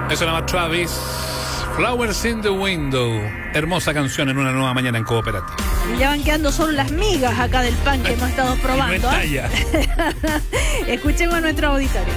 Eso se llama Travis. Flowers in the Window. Hermosa canción en una nueva mañana en Cooperativa. Y ya van quedando solo las migas acá del pan que hemos estado probando. No está ya. Escuchemos a nuestro auditorio.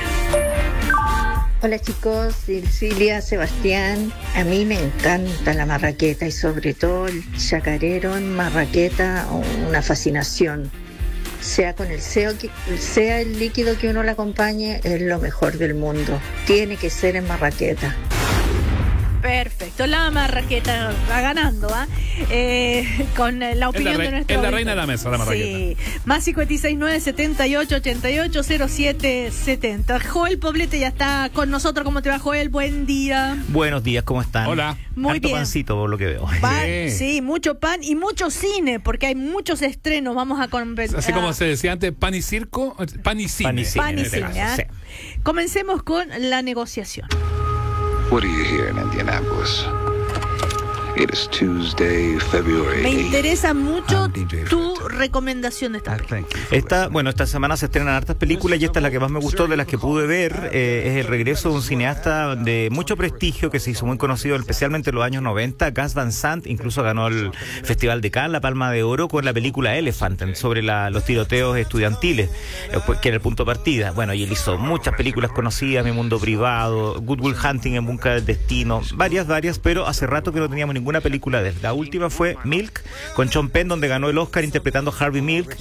Hola chicos, Silvia, Sebastián. A mí me encanta la marraqueta y sobre todo el chacarero en marraqueta, una fascinación. Sea con sea el líquido que uno le acompañe, es lo mejor del mundo. Tiene que ser en marraqueta. Perfecto, la marraqueta va ganando, ¿ah? Con la opinión de nuestro... Es la reina de la mesa, la marraqueta. Sí, más 569 78 88 07 70. Joel Poblete ya está con nosotros. ¿Cómo te va, Joel? Buen día. Buenos días, ¿cómo están? Hola. Muy Harto bien. pancito por lo que veo. Sí, mucho pan y mucho cine, porque hay muchos estrenos. Vamos a conversar. Así como se decía antes, pan y circo, pan y cine. Pan y cine, Pan y en este cine, caso, ¿ah? Comencemos con la negociación. What do you hear in Indianapolis? It is Tuesday, February Me 8th. interesa mucho I'm DJ tu Fred. recomendación de esta película. Esta semana se estrenan hartas películas y esta es la que más me gustó de las que pude ver. Es el regreso de un cineasta de mucho prestigio que se hizo muy conocido especialmente en los años 90, Gus Van Sant. Incluso ganó el Festival de Cannes, la Palma de Oro, con la película Elephant sobre los tiroteos estudiantiles, que era el punto de partida. Bueno, y él hizo muchas películas conocidas, Mi Mundo Privado, Good Will Hunting, En Busca del Destino, varias, pero hace rato que no teníamos ninguna película de él. La última fue Milk, con Sean Penn, donde ganó el Oscar interpretando a Harvey Milk,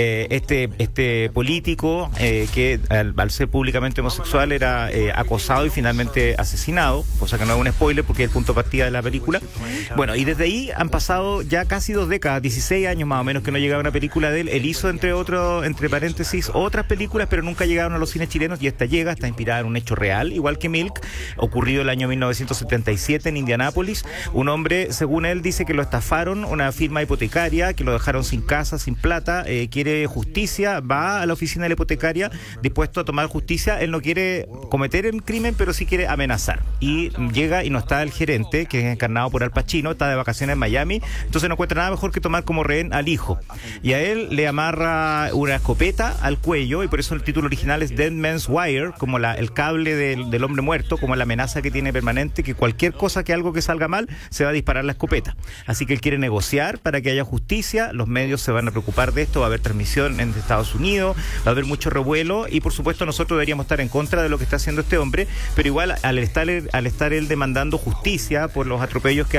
este político que al ser públicamente homosexual era acosado y finalmente asesinado, cosa que no es un spoiler porque es el punto de partida de la película. Bueno, y desde ahí han pasado ya casi 2 décadas, 16 años más o menos que no llegaba una película de él. Él hizo, entre paréntesis, otras películas, pero nunca llegaron a los cines chilenos, y esta llega, está inspirada en un hecho real, igual que Milk, ocurrido el año 1977 en Indianápolis. Un hombre, según él, dice que lo estafaron, una firma hipotecaria, que lo dejaron sin casa, sin plata, quiere justicia, va a la oficina de la hipotecaria dispuesto a tomar justicia. Él no quiere cometer el crimen, pero sí quiere amenazar. Y llega y no está el gerente, que es encarnado por Al Pacino, está de vacaciones en Miami, entonces no encuentra nada mejor que tomar como rehén al hijo. Y a él le amarra una escopeta al cuello, y por eso el título original es Dead Man's Wire, como el cable del hombre muerto, como la amenaza que tiene permanente, que cualquier cosa, que algo que salga mal, se va a disparar la escopeta. Así que él quiere negociar para que haya justicia. Los medios se van a preocupar de esto, va a haber transmisión en Estados Unidos, va a haber mucho revuelo, y por supuesto nosotros deberíamos estar en contra de lo que está haciendo este hombre, pero igual al estar él demandando justicia por los atropellos que